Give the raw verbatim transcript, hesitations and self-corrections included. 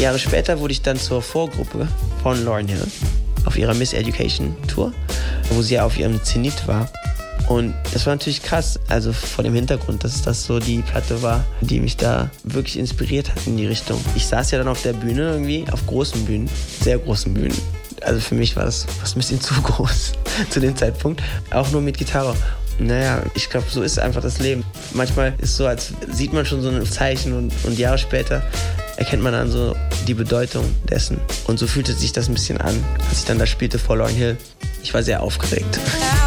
Jahre später wurde ich dann zur Vorgruppe von Lauryn Hill auf ihrer Miss Education Tour, wo sie ja auf ihrem Zenit war. Und das war natürlich krass, also vor dem Hintergrund, dass das so die Platte war, die mich da wirklich inspiriert hat in die Richtung. Ich saß ja dann auf der Bühne irgendwie, auf großen Bühnen, sehr großen Bühnen. Also für mich war das fast ein bisschen zu groß zu dem Zeitpunkt, auch nur mit Gitarre. Naja, ich glaube, so ist einfach das Leben. Manchmal ist es so, als sieht man schon so ein Zeichen und, und Jahre später erkennt man dann so die Bedeutung dessen. Und so fühlte sich das ein bisschen an, als ich dann da spielte vor Lauryn Hill. Ich war sehr aufgeregt.